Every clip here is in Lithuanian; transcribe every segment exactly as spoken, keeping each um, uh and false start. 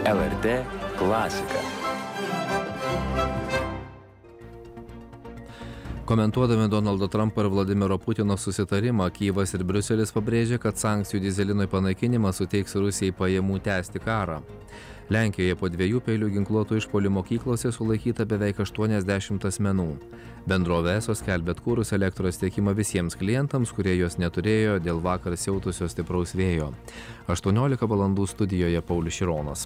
L R T klasika. Komentuodami Donaldo Trumpo ir Vladimiro Putino susitarimą, Kyjivas ir Briuselis pabrėžė, kad sankcijų dyzelinui panaikinimas suteiks Rusijai pajamų tęsti karą. Lenkijoje po dviejų peilių ginkluotų išpuolių mokyklose sulaikyta beveik aštuoniasdešimt asmenų. Bendrovė Eso skelbia atkūrus elektros tiekimą visiems klientams, kurie jos neturėjo dėl vakar siautusio stipraus vėjo. aštuoniolika valandų studijoje Paulius Šironas.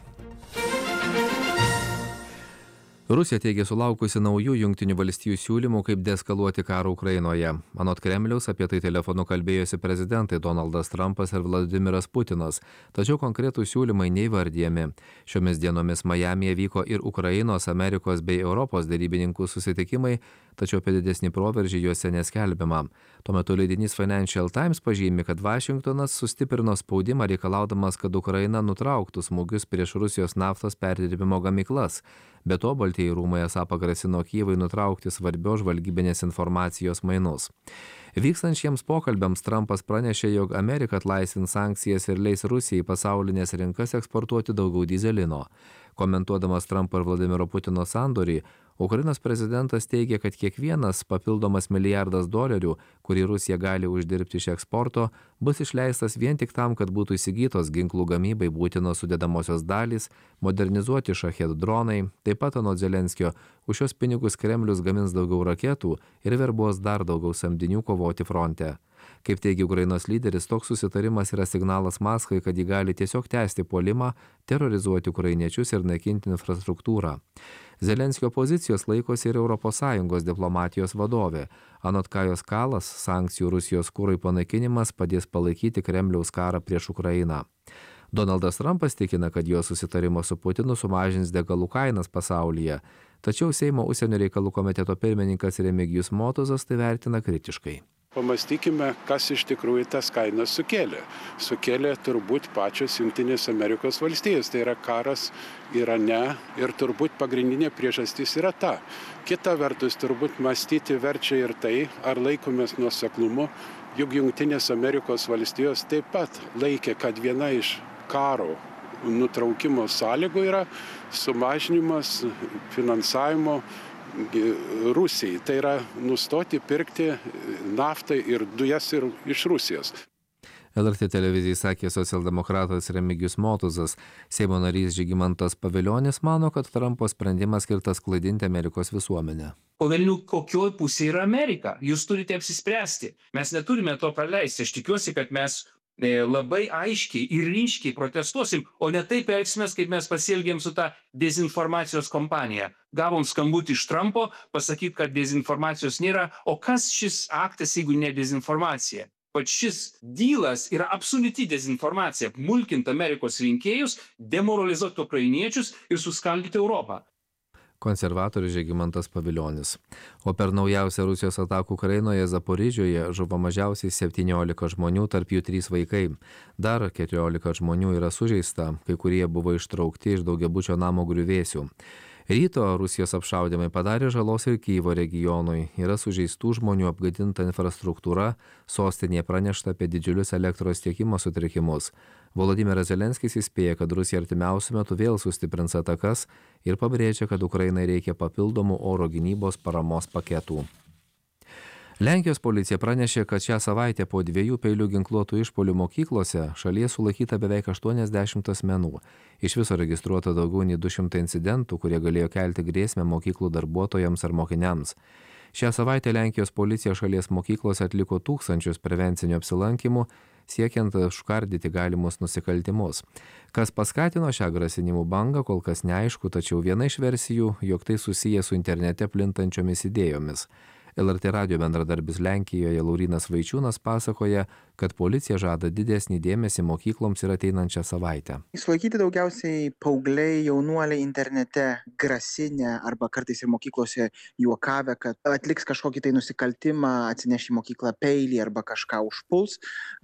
Rusija teigia sulaukusi naujų Jungtinių valstijų siūlymų, kaip deeskaluoti karą Ukrainoje. Anot Kremliaus, apie tai telefonu kalbėjosi prezidentai Donaldas Trumpas ir Vladimiras Putinas, tačiau konkretūs siūlymai neįvardijami. Šiomis dienomis Majamyje vyko ir Ukrainos, Amerikos bei Europos derybininkų susitikimai, tačiau apie didesnį proveržį juose neskelbiama. Tuo metu leidinys Financial Times pažymi, kad Vašingtonas sustiprino spaudimą reikalaudamas, kad Ukraina nutrauktų smūgius prieš Rusijos naftos perdirbimo gamyklas. Be to, Baltieji rūmai esą pagrasino Kyjivui nutraukti svarbios žvalgybinės informacijos mainus. Vykstant šiems pokalbiams, Trumpas pranešė, jog Amerika atlaisvins sankcijas ir leis Rusijai pasaulinės rinkas eksportuoti daugiau dyzelino. Komentuodamas Trumpo ir Vladimiro Putino sandorį, Ukrainos prezidentas teigia, kad kiekvienas papildomas milijardas dolerių, kurį Rusija gali uždirbti iš eksporto, bus išleistas vien tik tam, kad būtų įsigytos ginklų gamybai būtinos sudedamosios dalys, modernizuoti šachet dronai. Taip pat anot Zelenskio, už šios pinigus Kremlius gamins daugiau raketų ir verbuos dar daugiau samdinių kovoti fronte. Kaip teigia Ukrainos lyderis, toks susitarimas yra signalas Maskvai, kad ji gali tiesiog tęsti puolimą, terorizuoti ukrainiečius ir naikinti infrastruktūrą. Zelenskio pozicijos laikosi ir Europos Sąjungos diplomatijos vadovė. Anot Kajos Kalas, sankcijų Rusijos kurui panaikinimas padės palaikyti Kremliaus karą prieš Ukrainą. Donaldas Trumpas tikina, kad jo susitarimo su Putinu sumažins degalų kainas pasaulyje, tačiau Seimo užsienio reikalų komiteto pirmininkas Remigijus Motuzas tai vertina kritiškai. Pamastykime, kas iš tikrųjų tas kainas sukėlė. Sukėlė turbūt pačios Jungtinės Amerikos valstijos, tai yra karas Irane ir turbūt pagrindinė priežastis yra ta. Kita vertus, turbūt mąstyti verčia ir tai, ar laikomės nuoseklumu, juk Jungtinės Amerikos valstijos taip pat laikė, kad viena iš karo nutraukimo sąlygų yra sumažinimas finansavimo Rusijai, tai yra nustoti pirkti naftą ir dujas ir iš Rusijos. L R T televizijai sakė socialdemokratas Remigijus Motuzas. Seimo narys Žygimantas Pavilionis mano, kad Trumpo sprendimas skirtas klaidinti Amerikos visuomenę. O velnių, kokioj pusėje yra Amerika? Jūs turite apsispręsti. Mes neturime to praleisti. Aš tikiuosi, kad mes labai aiškiai ir ryškiai protestuosim, o ne taip elgsimės, kaip mes pasielgėm su ta dezinformacijos kompanija. Gavom skambutį iš Trumpo, pasakyti, kad dezinformacijos nėra, o kas šis aktas, jeigu ne dezinformacija? Pat šis dylas yra absoliuti dezinformacija, apmulkinti Amerikos rinkėjus, demoralizuoti ukrainiečius ir suskaldyti Europą. Konservatorius Žygimantas Pavilionis. O per naujausią Rusijos atakų Ukrainoje Zaporižioje žuvo mažiausiai septyniolika žmonių, tarp jų trys vaikai. Dar keturiolika žmonių yra sužeista, kai kurie buvo ištraukti iš daugiabučio namo griuvėsių. Ryto Rusijos apšaudymai padarė žalos ir Kyjivo regionui. Yra sužeistų žmonių, apgadinta infrastruktūra, sostinėje pranešta apie didžiulius elektros tiekimo sutrikimus. Volodymyras Zelenskis įspėja, kad Rusija artimiausiu metu vėl sustiprins atakas ir pabrėžia, kad Ukrainai reikia papildomų oro gynybos paramos paketų. Lenkijos policija pranešė, kad šią savaitę po dviejų peilių ginkluotų išpuolių mokyklose šalyje sulaikyta beveik aštuoniasdešimt asmenų. Iš viso registruota daugiau nei du šimtai incidentų, kurie galėjo kelti grėsmę mokyklų darbuotojams ar mokiniams. Šią savaitę Lenkijos policija šalies mokyklose atliko tūkstančius prevencinių apsilankymų, siekiant užkardyti galimus nusikaltimus. Kas paskatino šią grasinimų bangą, kol kas neaišku, tačiau viena iš versijų, jog tai susiję su internete plintančiomis idėjomis. L R T radijo bendradarbis Lenkijoje Laurynas Vaičiūnas pasakoja, kad policija žada didesnį dėmesį mokykloms ir ateinančią savaitę. Sulaikyti daugiausiai paaugliai, jaunuoliai internete grasinę arba kartais ir mokyklose juokavę, kad atliks kažkokį tai nusikaltimą, atsineš į mokyklą peilį arba kažką užpuls.